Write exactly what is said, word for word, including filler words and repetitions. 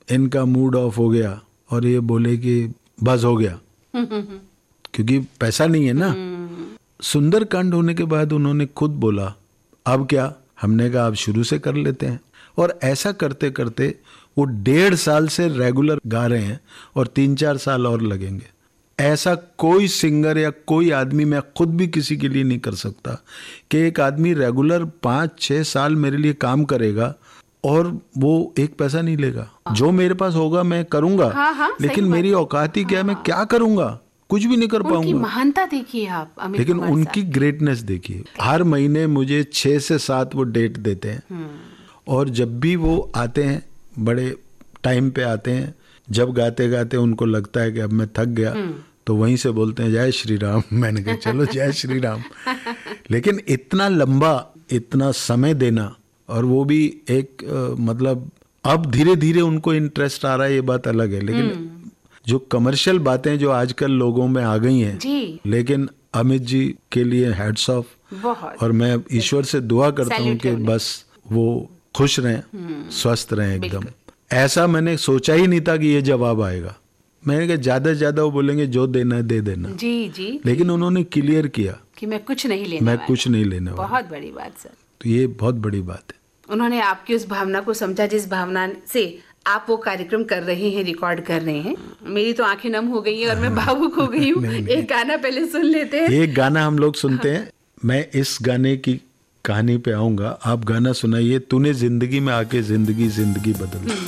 इनका mood off हो गया और ये बोले कि बस हो गया, क्योंकि पैसा नहीं है ना। सुंदरकांड होने के बाद उन्होंने खुद बोला अब क्या, हमने कहा अब शुरू से कर लेते हैं। और ऐसा करते करते वो डेढ़ साल से रेगुलर गा रहे हैं और तीन चार साल और लगेंगे। ऐसा कोई सिंगर या कोई आदमी, मैं खुद भी किसी के लिए नहीं कर सकता कि एक आदमी रेगुलर पाँच छः साल मेरे लिए काम करेगा और वो एक पैसा नहीं लेगा। जो मेरे पास होगा मैं करूंगा, हाँ, हाँ, लेकिन मेरी औकात ही क्या है, मैं क्या करूंगा, कुछ भी नहीं कर पाऊंगा। उनकी महानता देखिए आप अमित लेकिन कुमार उनकी ग्रेटनेस देखिए। हर महीने मुझे छः से सात वो डेट देते हैं और जब भी वो आते हैं बड़े टाइम पे आते हैं। जब गाते गाते उनको लगता है कि अब मैं थक गया तो वहीं से बोलते हैं जय श्री राम। मैंने कहा चलो जय श्री राम। लेकिन इतना लंबा, इतना समय देना, और वो भी एक आ, मतलब अब धीरे धीरे उनको इंटरेस्ट आ रहा है, ये बात अलग है। लेकिन जो कमर्शियल बातें जो आजकल लोगों में आ गई हैं जी, लेकिन अमित जी के लिए हैट्स ऑफ। और मैं ईश्वर से दुआ करता हूँ कि बस वो खुश रहें, स्वस्थ रहें एकदम। ऐसा मैंने सोचा ही नहीं था कि ये जवाब आएगा। मैंने कहा ज्यादा से ज्यादा वो बोलेंगे जो देना है दे देना जी जी, लेकिन उन्होंने क्लियर किया कि मैं कुछ नहीं लेने मैं वाला। कुछ नहीं लेने वाला। बहुत बड़ी बात सर। तो ये बहुत बड़ी बात है। उन्होंने आपकी उस भावना को समझा जिस भावना से आप वो कार्यक्रम कर रहे हैं, रिकॉर्ड कर रहे हैं। मेरी तो आंखें नम हो गई हैं और मैं भावुक हो गई हूँ। एक गाना पहले सुन लेते हैं। एक गाना हम लोग सुनते हैं। मैं इस गाने की कहानी पे आऊंगा, आप गाना सुनाइए, तूने जिंदगी में आके जिंदगी जिंदगी बदल।